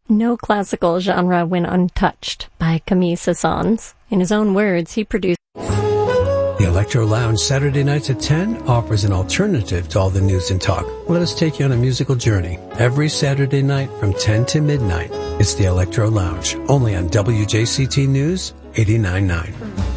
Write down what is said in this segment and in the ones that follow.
No classical genre went untouched by Camille Saint-Saëns. In his own words, he produced... The Electro Lounge Saturday nights at 10 offers an alternative to all the news and talk. Let us take you on a musical journey. Every Saturday night from 10 to midnight, it's the Electro Lounge, only on WJCT News 89.9.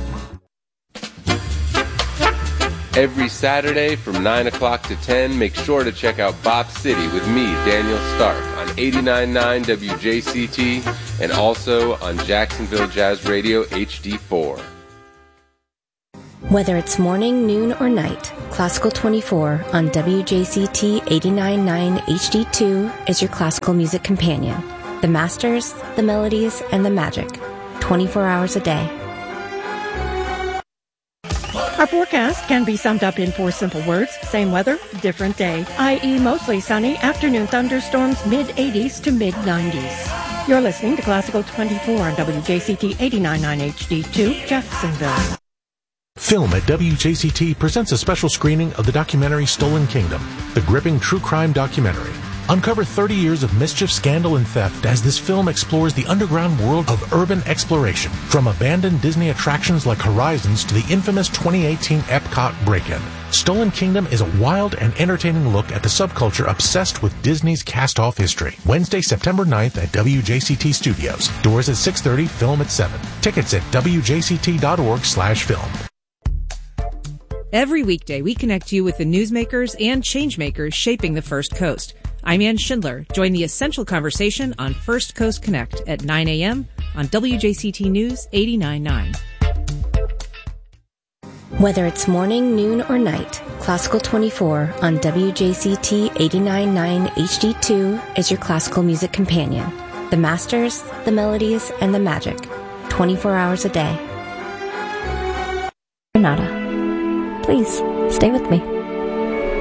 Every Saturday from 9 o'clock to 10, make sure to check out Bop City with me, Daniel Stark, on 89.9 WJCT and also on Jacksonville Jazz Radio HD4. Whether it's morning, noon, or night, Classical 24 on WJCT 89.9 HD2 is your classical music companion. The masters, the melodies, and the magic. 24 hours a day. Our forecast can be summed up in 4 simple words. Same weather, different day, i.e. mostly sunny, afternoon thunderstorms, mid-80s to mid-90s. You're listening to Classical 24 on WJCT 89.9 HD2, Jeffersonville. Film at WJCT presents a special screening of the documentary Stolen Kingdom, the gripping true crime documentary. Uncover 30 years of mischief, scandal, and theft as this film explores the underground world of urban exploration, from abandoned Disney attractions like Horizons to the infamous 2018 Epcot break-in. Stolen Kingdom is a wild and entertaining look at the subculture obsessed with Disney's cast-off history. Wednesday, September 9th at WJCT Studios. Doors at 6:30, film at 7. Tickets at wjct.org/film. Every weekday, we connect you with the newsmakers and changemakers shaping the First Coast. I'm Ann Schindler. Join the essential conversation on First Coast Connect at 9 a.m. on WJCT News 89.9. Whether it's morning, noon, or night, Classical 24 on WJCT 89.9 HD2 is your classical music companion. The masters, the melodies, and the magic. 24 hours a day. Renata, please stay with me.